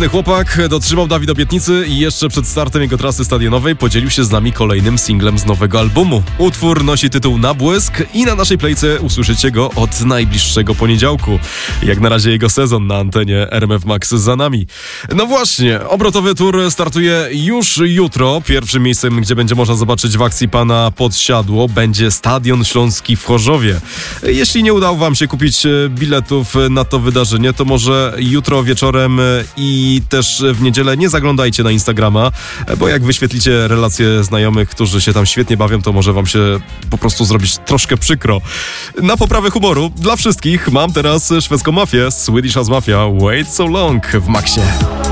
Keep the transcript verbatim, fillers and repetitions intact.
Odważny chłopak dotrzymał Dawid obietnicy i jeszcze przed startem jego trasy stadionowej podzielił się z nami kolejnym singlem z nowego albumu. Utwór nosi tytuł Nabłysk i na naszej plejce usłyszycie go od najbliższego poniedziałku. Jak na razie jego sezon na antenie R M F Max za nami. No właśnie, obrotowy tour startuje już jutro. Pierwszym miejscem, gdzie będzie można zobaczyć w akcji pana Podsiadło, będzie Stadion Śląski w Chorzowie. Jeśli nie udało wam się kupić biletów na to wydarzenie, to może jutro wieczorem i też w niedzielę nie zaglądajcie na Instagrama, bo jak wyświetlicie relacje znajomych, którzy się tam świetnie bawią, to może wam się po prostu zrobić troszkę przykro. Na poprawę humoru dla wszystkich mam teraz szwedzką mafię, Swedish House Mafia, Wait So Long w Maxie.